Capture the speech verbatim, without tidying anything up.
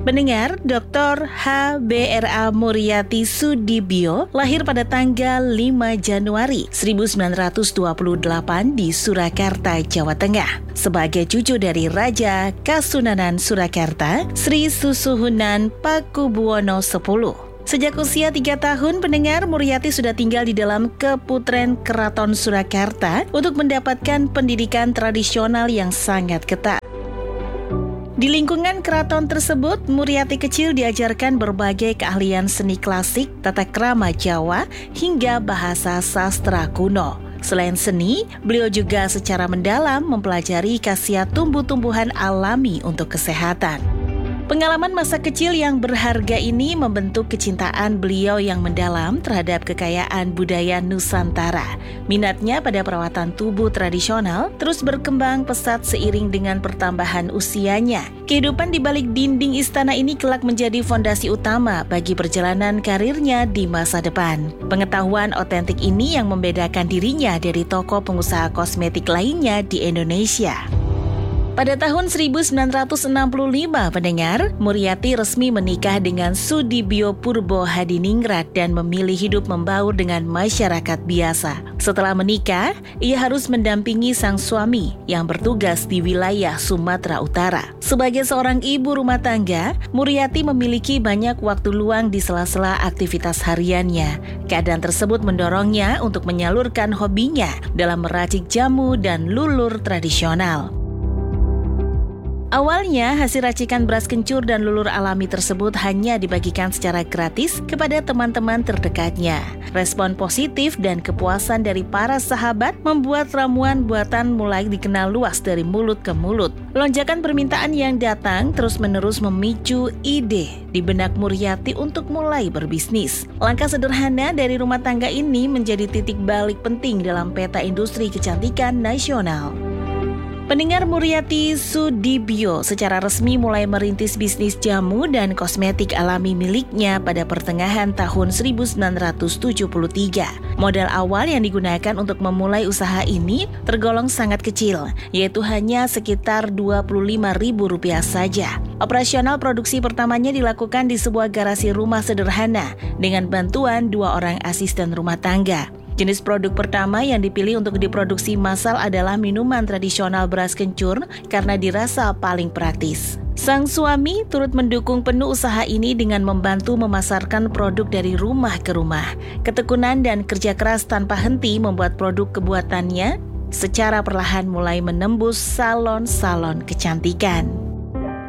Pendengar, doktor H B R A Muriati Sudibyo lahir pada tanggal lima Januari seribu sembilan ratus dua puluh delapan di Surakarta, Jawa Tengah. Sebagai cucu dari Raja Kasunanan Surakarta, Sri Susuhunan Pakubuwono sepuluh. Sejak usia tiga tahun, pendengar, Muriati sudah tinggal di dalam keputren Keraton Surakarta untuk mendapatkan pendidikan tradisional yang sangat ketat. Di lingkungan keraton tersebut, Muriati kecil diajarkan berbagai keahlian seni klasik, tata krama Jawa, hingga bahasa sastra kuno. Selain seni, beliau juga secara mendalam mempelajari khasiat tumbuh-tumbuhan alami untuk kesehatan. Pengalaman masa kecil yang berharga ini membentuk kecintaan beliau yang mendalam terhadap kekayaan budaya Nusantara. Minatnya pada perawatan tubuh tradisional terus berkembang pesat seiring dengan pertambahan usianya. Kehidupan di balik dinding istana ini kelak menjadi fondasi utama bagi perjalanan karirnya di masa depan. Pengetahuan otentik ini yang membedakan dirinya dari tokoh pengusaha kosmetik lainnya di Indonesia. Pada tahun seribu sembilan ratus enam puluh lima, pendengar, Muriati resmi menikah dengan Sudibyo Purbo Hadiningrat dan memilih hidup membaur dengan masyarakat biasa. Setelah menikah, ia harus mendampingi sang suami yang bertugas di wilayah Sumatera Utara. Sebagai seorang ibu rumah tangga, Muriati memiliki banyak waktu luang di sela-sela aktivitas hariannya. Keadaan tersebut mendorongnya untuk menyalurkan hobinya dalam meracik jamu dan lulur tradisional. Awalnya, hasil racikan beras kencur dan lulur alami tersebut hanya dibagikan secara gratis kepada teman-teman terdekatnya. Respon positif dan kepuasan dari para sahabat membuat ramuan buatan mulai dikenal luas dari mulut ke mulut. Lonjakan permintaan yang datang terus-menerus memicu ide di benak Muriati untuk mulai berbisnis. Langkah sederhana dari rumah tangga ini menjadi titik balik penting dalam peta industri kecantikan nasional. Pendengar, Muriati Sudibyo secara resmi mulai merintis bisnis jamu dan kosmetik alami miliknya pada pertengahan tahun seribu sembilan ratus tujuh puluh tiga. Modal awal yang digunakan untuk memulai usaha ini tergolong sangat kecil, yaitu hanya sekitar dua puluh lima ribu rupiah saja. Operasional produksi pertamanya dilakukan di sebuah garasi rumah sederhana dengan bantuan dua orang asisten rumah tangga. Jenis produk pertama yang dipilih untuk diproduksi massal adalah minuman tradisional beras kencur karena dirasa paling praktis. Sang suami turut mendukung penuh usaha ini dengan membantu memasarkan produk dari rumah ke rumah. Ketekunan dan kerja keras tanpa henti membuat produk kebuatannya secara perlahan mulai menembus salon-salon kecantikan.